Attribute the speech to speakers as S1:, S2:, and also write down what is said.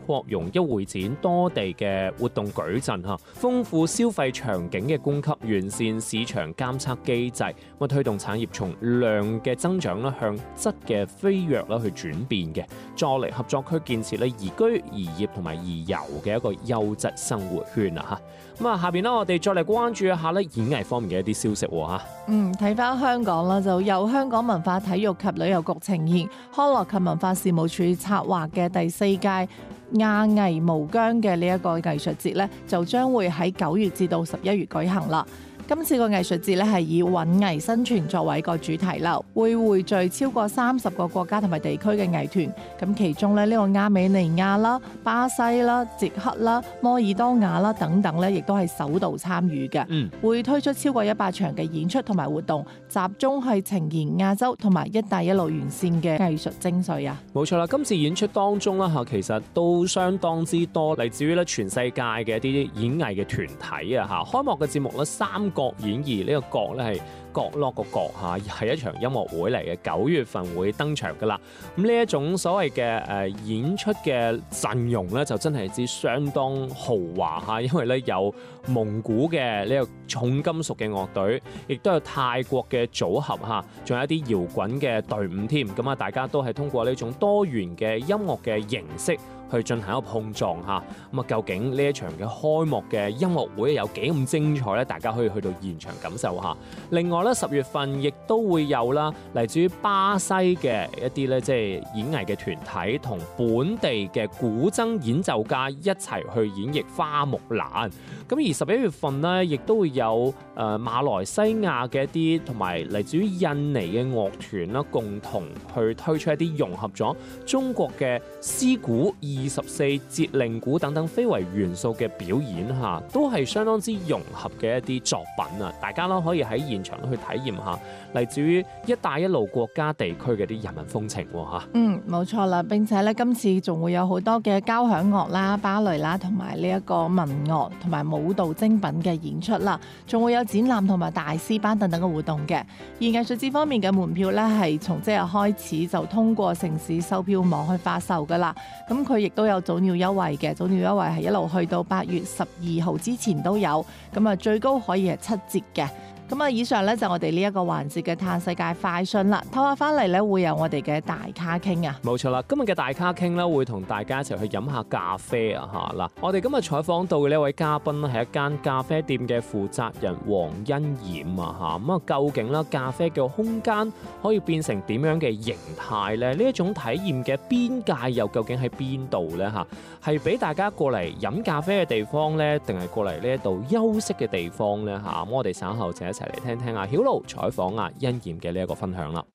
S1: 擴容一會展多地嘅活動矩陣嚇，豐富消費場景嘅供給，完善市場監測機制，咁推動產業從量嘅增長啦向質嘅飛躍啦去轉變嘅，助力合作區建設咧宜居宜業同埋宜遊嘅一個優質生活圈啊嚇。咁啊，下邊咧我哋再嚟關注一下咧演藝方面嘅一啲消息喎嚇。
S2: 睇翻香港啦，就由香港文化體育及旅遊局呈現，康樂及文化事務署策劃嘅第4屆亞藝無疆嘅呢一個藝術節咧，就將會喺9月至到11月舉行啦。今次個藝術節咧係以韻藝生存作為一個主題啦，會匯聚超過30個國家同埋地區嘅藝團。咁其中咧呢個亞美尼亞啦、巴西啦、捷克啦、摩爾多瓦啦等等咧，亦都係首度參與嘅。會推出超過100場嘅演出同埋活動，集中係呈現亞洲同埋一帶一路沿線嘅藝術精髓啊！
S1: 冇錯啦，今次演出當中啦嚇，其實都相當之多嚟自於咧全世界嘅一啲演藝嘅團體啊嚇。開幕嘅節目咧三國演義，呢個國咧係角落個角嚇，係一場音樂會嚟嘅，9月份會登場噶啦。咁呢一種所謂嘅演出嘅陣容咧，就真係之相當豪華嚇，因為咧有蒙古嘅呢個重金屬嘅樂隊，亦都有泰國嘅組合嚇，仲有一啲搖滾嘅隊伍添。咁啊，大家都係通過呢種多元嘅音樂嘅形式去進行一個碰撞嚇。咁啊，究竟呢一場嘅開幕嘅音樂會有幾咁精彩咧？大家可以去到現場感受下。另外咧，10月份亦都會有啦，嚟自於巴西嘅一啲咧，即係演藝嘅團體同本地嘅古箏演奏家一齊去演繹花木蘭。咁而11月份呢，亦都會有馬來西亞嘅一啲同埋嚟自於印尼嘅樂團啦，共同去推出一啲融合咗中國嘅絲鼓、24節令鼓等等非遺元素嘅表演嚇，都係相當之融合嘅一啲作品啊！大家都可以喺現場去體驗下嚟自於一帶一路國家地區嘅啲人民風情喎嚇。
S2: 冇錯啦！並且咧，今次仲會有好多嘅交響樂啦、芭蕾啦，同埋呢一個民樂同埋舞蹈精品嘅演出啦，仲會有展覽同埋大師班等等嘅活動嘅。而藝術節方面嘅門票咧，係從即日開始就通過城市售票網去發售噶啦。咁佢亦都有早鳥優惠嘅，早鳥優惠係一路去到8月12號之前都有，咁啊最高可以係7折嘅。咁啊，以上咧就我哋呢一個環節嘅嘆世界快訊啦。唞下翻嚟咧，會有我哋嘅大咖傾啊。
S1: 冇錯啦，今日嘅大咖傾咧，會同大家一齊去飲下咖啡啊嚇嗱。我哋今日採訪到嘅呢位嘉賓咧，係一間咖啡店嘅負責人黃欣冉啊嚇。咁啊，究竟啦咖啡嘅空間可以變成點樣嘅形態咧？呢一種體驗嘅邊界又究竟喺邊度咧嚇？係俾大家過嚟飲咖啡嘅地方咧，定係過嚟呢一度休息嘅地方咧嚇？咁我哋稍後就一齊嚟聽聽阿曉露採訪阿欣冉嘅呢一個分享啦。